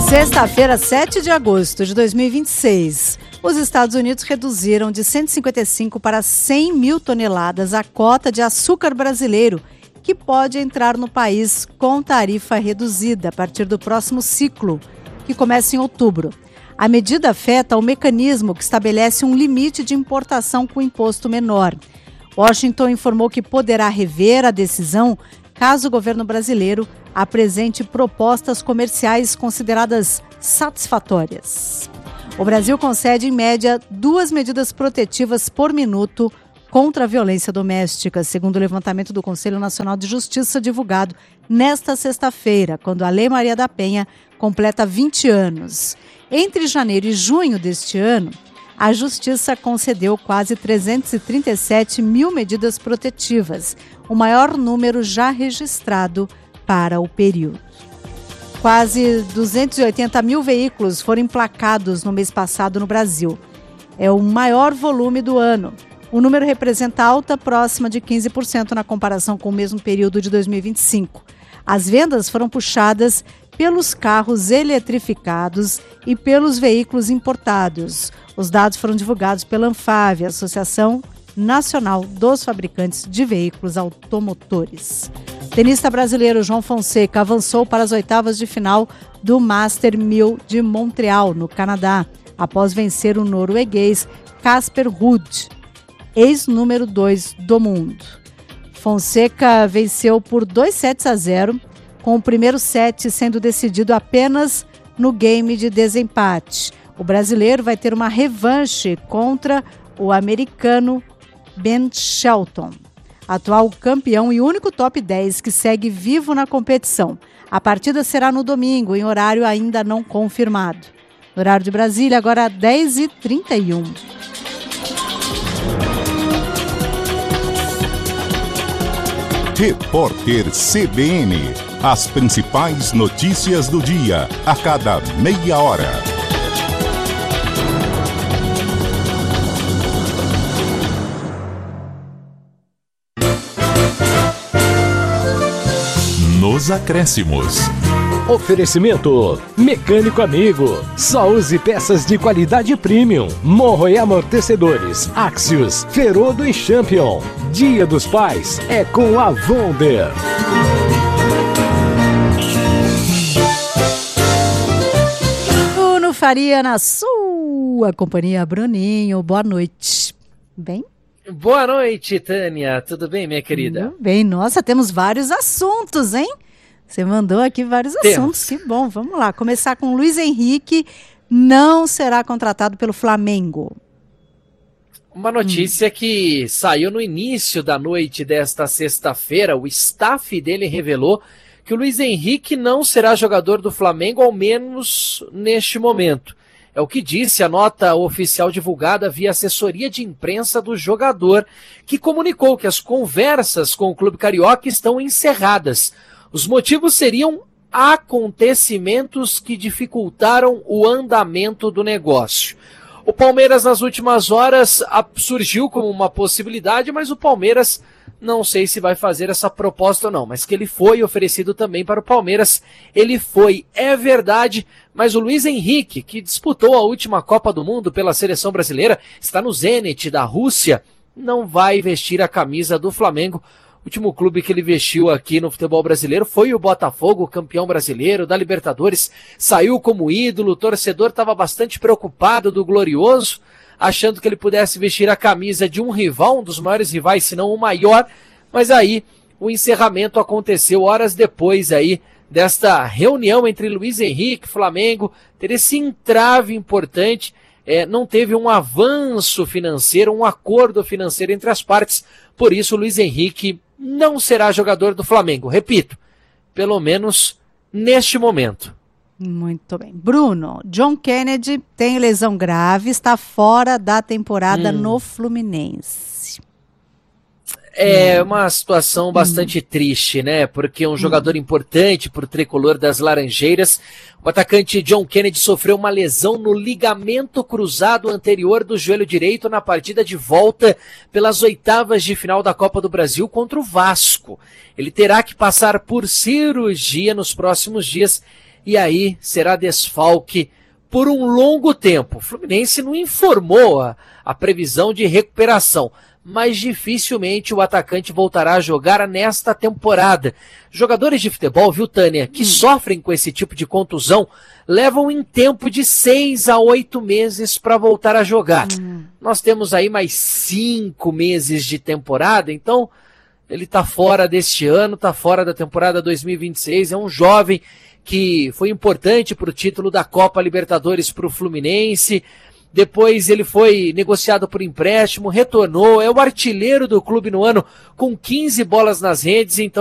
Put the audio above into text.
Sexta-feira, 7 de agosto de 2026, os Estados Unidos reduziram de 155 para 100 mil toneladas a cota de açúcar brasileiro, que pode entrar no país com tarifa reduzida a partir do próximo ciclo, que começa em outubro. A medida afeta o mecanismo que estabelece um limite de importação com imposto menor. Washington informou que poderá rever a decisão caso o governo brasileiro apresente propostas comerciais consideradas satisfatórias. O Brasil concede, em média, 2 medidas protetivas por minuto contra a violência doméstica, segundo o levantamento do Conselho Nacional de Justiça divulgado nesta sexta-feira, quando a Lei Maria da Penha completa 20 anos. Entre janeiro e junho deste ano, a Justiça concedeu quase 337 mil medidas protetivas, o maior número já registrado para o período. Quase 280 mil veículos foram emplacados no mês passado no Brasil. É o maior volume do ano. O número representa alta próxima de 15% na comparação com o mesmo período de 2025. As vendas foram puxadas pelos carros eletrificados e pelos veículos importados. Os dados foram divulgados pela Anfave, Associação Nacional dos Fabricantes de Veículos Automotores. O tenista brasileiro João Fonseca avançou para as oitavas de final do Master 1000 de Montreal, no Canadá, após vencer o norueguês Casper Ruud, ex-número 2 do mundo. Fonseca venceu por 2-0, com o primeiro set sendo decidido apenas no game de desempate. O brasileiro vai ter uma revanche contra o americano Ben Shelton, atual campeão e único top 10 que segue vivo na competição. A partida será no domingo, em horário ainda não confirmado. No horário de Brasília, agora 10h31. Repórter CBN. As principais notícias do dia, a cada meia hora. Nos acréscimos. Oferecimento Mecânico Amigo. Só use peças de qualidade premium. Morro e amortecedores. Axios, Ferodo e Champion. Dia dos Pais é com a Wonder. Bruno Faria na sua companhia. Bruninho, boa noite. Bem? Boa noite, Tânia. Tudo bem, minha querida? Tudo bem. Nossa, temos vários assuntos, hein? Você mandou aqui vários assuntos. Que bom. Vamos lá. Começar com Luiz Henrique. Não será contratado pelo Flamengo. Uma notícia que saiu no início da noite desta sexta-feira. O staff dele revelou que o Luiz Henrique não será jogador do Flamengo, ao menos neste momento. É o que disse a nota oficial divulgada via assessoria de imprensa do jogador, que comunicou que as conversas com o clube carioca estão encerradas. Os motivos seriam acontecimentos que dificultaram o andamento do negócio. O Palmeiras, nas últimas horas, surgiu como uma possibilidade, mas o Palmeiras não sei se vai fazer essa proposta ou não, mas que ele foi oferecido também para o Palmeiras, ele foi, é verdade, mas o Luiz Henrique, que disputou a última Copa do Mundo pela seleção brasileira, está no Zenit da Rússia, não vai vestir a camisa do Flamengo. O último clube que ele vestiu aqui no futebol brasileiro foi o Botafogo, campeão brasileiro da Libertadores, saiu como ídolo, o torcedor estava bastante preocupado do Glorioso, achando que ele pudesse vestir a camisa de um rival, um dos maiores rivais, se não o maior, mas aí o encerramento aconteceu horas depois aí desta reunião entre Luiz Henrique e Flamengo, ter esse entrave importante, não teve um avanço financeiro, um acordo financeiro entre as partes, por isso o Luiz Henrique não será jogador do Flamengo, repito, pelo menos neste momento. Muito bem. Bruno, John Kennedy tem lesão grave, está fora da temporada no Fluminense. É uma situação bastante triste, né? Porque um jogador importante pro tricolor das Laranjeiras, o atacante John Kennedy sofreu uma lesão no ligamento cruzado anterior do joelho direito na partida de volta pelas oitavas de final da Copa do Brasil contra o Vasco. Ele terá que passar por cirurgia nos próximos dias e aí será desfalque por um longo tempo. O Fluminense não informou a previsão de recuperação, mas dificilmente o atacante voltará a jogar nesta temporada. Jogadores de futebol, viu, Tânia, que sofrem com esse tipo de contusão, levam em tempo de 6 a 8 meses para voltar a jogar. Nós temos aí mais 5 meses de temporada, então ele está fora deste ano, está fora da temporada 2026, é um jovem que foi importante para o título da Copa Libertadores para o Fluminense. Depois ele foi negociado por empréstimo, retornou, é o artilheiro do clube no ano com 15 bolas nas redes, então